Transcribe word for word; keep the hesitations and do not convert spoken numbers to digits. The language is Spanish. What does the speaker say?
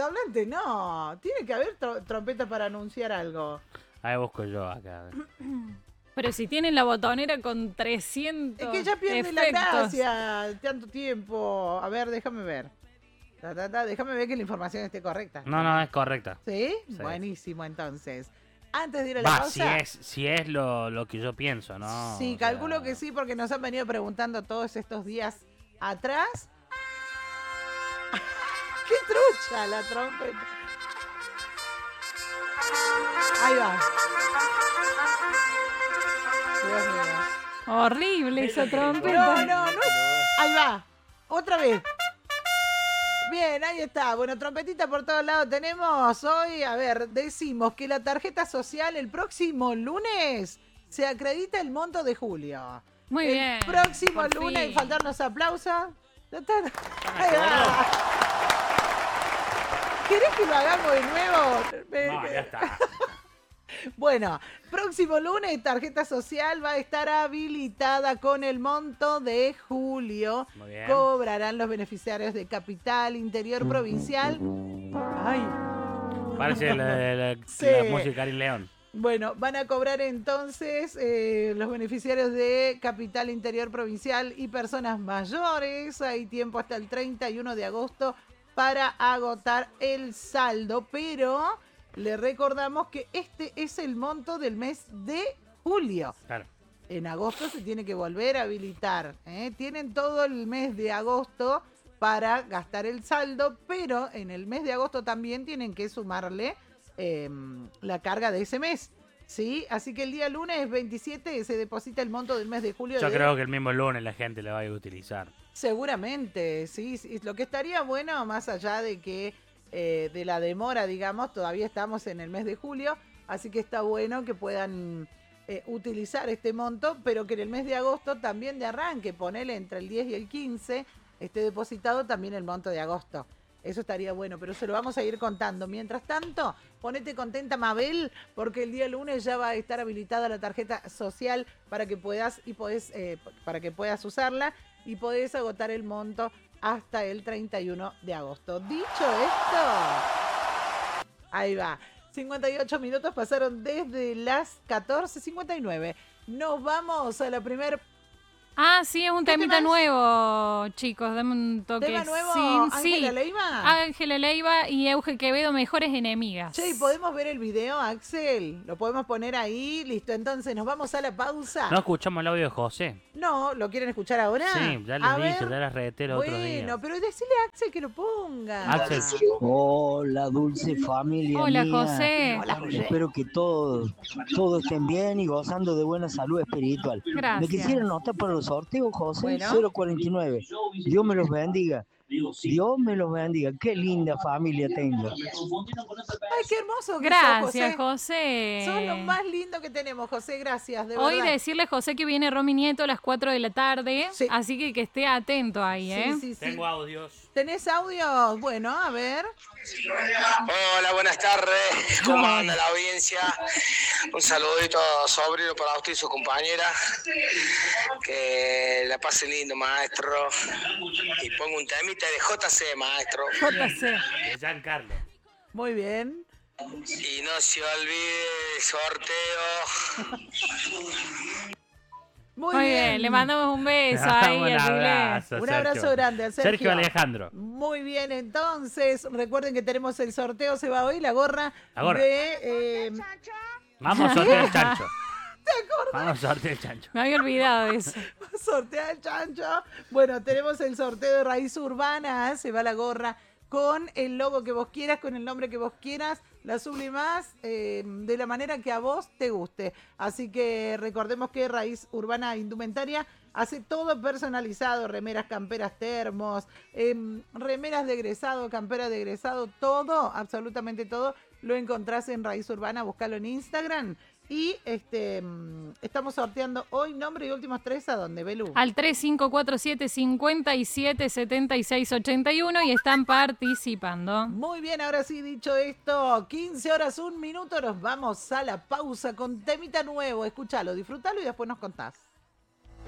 parlante no. Tiene que haber tro- trompeta para anunciar algo. Ahí busco yo acá. Pero si tienen la botonera con trescientos Es que ya pierde la efectos. gracia tanto tiempo. A ver, déjame ver. Ta, ta, ta, déjame ver que la información esté correcta. No, no, es correcta. ¿Sí? Sí. Buenísimo, entonces. Antes de ir a la Va, pausa... si es, si es lo, lo que yo pienso, ¿no? Sí, O sea, calculo que sí, porque nos han venido preguntando todos estos días atrás. ¡Qué trucha la trompeta! Ahí va. Dios mío. Horrible esa No, trompeta. no, no. Ahí va. Otra vez. Bien, ahí está. Bueno, trompetita por todos lados tenemos hoy. A ver, decimos que la tarjeta social el próximo lunes se acredita el monto de julio. Muy el bien. próximo por lunes, fin. faltarnos aplausos. Ahí va. ¿Querés que lo hagamos de nuevo? Me- No, ya está. Bueno, próximo lunes tarjeta social va a estar habilitada con el monto de julio. Muy bien. Cobrarán los beneficiarios de Capital Interior Provincial. Ay, Parece la, la- la- Sí. la música de Karin León. bueno, van a cobrar entonces eh, los beneficiarios de Capital Interior Provincial y personas mayores. Hay tiempo hasta el treinta y uno de agosto para agotar el saldo, pero le recordamos que este es el monto del mes de julio. Claro. En agosto se tiene que volver a habilitar. ¿eh? Tienen todo el mes de agosto para gastar el saldo, pero en el mes de agosto también tienen que sumarle eh, la carga de ese mes. ¿Sí? Así que el día lunes veintisiete se deposita el monto del mes de julio. Yo de... creo que el mismo lunes la gente la va a utilizar. Seguramente, sí, sí. Lo que estaría bueno, más allá de que eh, de la demora, digamos, todavía estamos en el mes de julio, así que está bueno que puedan eh, utilizar este monto, pero que en el mes de agosto también de arranque, ponele entre el diez y el quince, esté depositado también el monto de agosto. Eso estaría bueno, pero se lo vamos a ir contando. Mientras tanto, ponete contenta, Mabel, porque el día lunes ya va a estar habilitada la tarjeta social para que puedas y podés, eh, para que puedas usarla y podés agotar el monto hasta el treinta y uno de agosto. Dicho esto, ahí va. cincuenta y ocho minutos pasaron desde las catorce cincuenta y nueve. Nos vamos a la primer Ah, sí, es un ¿Qué temita temas? nuevo, chicos. Dame un toque. tema nuevo. Sí, Ángela sí. Leiva. Ángela Leiva y Euge Quevedo, mejores enemigas. Che, ¿podemos ver el video, Axel? ¿Lo podemos poner ahí? Listo, entonces nos vamos a la pausa. ¿No escuchamos el audio de José? No, ¿lo quieren escuchar ahora? Sí, ya les A dije, ver. ya les reté el otro día. Bueno, pero decile a Axel que lo ponga. Axel. Hola, dulce familia Hola, mía. José. Hola, José. Espero que todos, todos estén bien y gozando de buena salud espiritual. Gracias. Me quisiera anotar para los sorteos, José. Bueno. cero cuarenta y nueve. Dios me los bendiga. Dios me los bendiga. Qué linda familia tengo. Ay, qué hermoso que Gracias, sos, José. José. Sos lo más lindo que tenemos, José. Gracias, de Hoy verdad. decirle, José, que viene Romy Nieto a las cuatro de la tarde. Sí. Así que que esté atento ahí, ¿eh? Sí, sí, sí. Tengo audios. ¿Tenés audios? Bueno, a ver. Hola, buenas tardes. ¿Cómo anda la audiencia? Un saludito sobrino para usted y su compañera. Que la pase lindo, maestro. Y pongo un temita de J C, maestro. J C. De Giancarlo. Muy bien. Y no se olvide el sorteo. Muy, Muy bien. le mandamos un beso ahí Un al Chile. abrazo, Un Sergio. abrazo grande a Sergio. Sergio Alejandro. Muy bien, entonces, recuerden que tenemos el sorteo, se va hoy la gorra, La gorra. de... eh, Vamos a sortear el chancho. Vamos a sortear el chancho. Me había olvidado de eso. sortea el chancho. Bueno, tenemos el sorteo de Raíz Urbana, se va la gorra con el logo que vos quieras, con el nombre que vos quieras, la sublimás eh, de la manera que a vos te guste. Así que recordemos que Raíz Urbana Indumentaria hace todo personalizado, remeras, camperas, termos, eh, remeras de egresado, camperas de egresado, todo, absolutamente todo, lo encontrás en Raíz Urbana, buscalo en Instagram. Y este mm, estamos sorteando hoy nombre y últimos tres, ¿a dónde, Belú? Al tres cinco cuatro siete, cinco siete, siete seis ocho uno y están participando. Muy bien, ahora sí, dicho esto, quince horas, un minuto, nos vamos a la pausa con temita nuevo. Escúchalo, disfrútalo y después nos contás.